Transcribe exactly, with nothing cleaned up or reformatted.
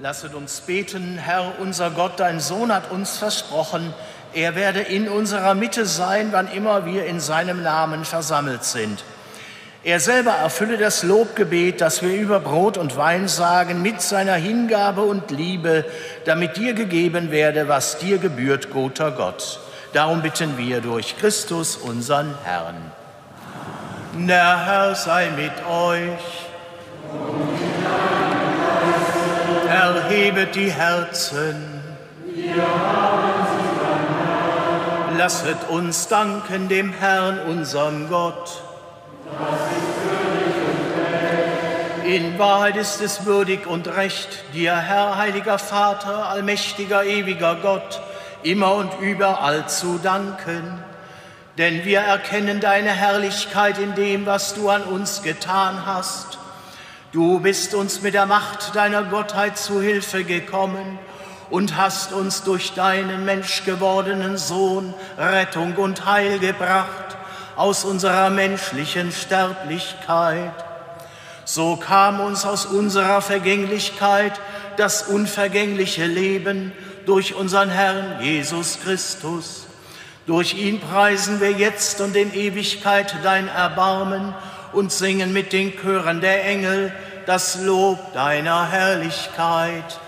Lasset uns beten. Herr, unser Gott, dein Sohn hat uns versprochen, er werde in unserer Mitte sein, wann immer wir in seinem Namen versammelt sind. Er selber erfülle das Lobgebet, das wir über Brot und Wein sagen, mit seiner Hingabe und Liebe, damit dir gegeben werde, was dir gebührt, guter Gott. Darum bitten wir durch Christus, unseren Herrn. Der Herr sei mit euch. Erhebet die Herzen. Lasset uns danken dem Herrn, unserem Gott. In Wahrheit ist es würdig und recht, dir, Herr, heiliger Vater, allmächtiger, ewiger Gott, immer und überall zu danken. Denn wir erkennen deine Herrlichkeit in dem, was du an uns getan hast. Du bist uns mit der Macht deiner Gottheit zu Hilfe gekommen und hast uns durch deinen menschgewordenen Sohn Rettung und Heil gebracht aus unserer menschlichen Sterblichkeit. So kam uns aus unserer Vergänglichkeit das unvergängliche Leben durch unseren Herrn Jesus Christus. Durch ihn preisen wir jetzt und in Ewigkeit dein Erbarmen und singen mit den Chören der Engel das Lob deiner Herrlichkeit.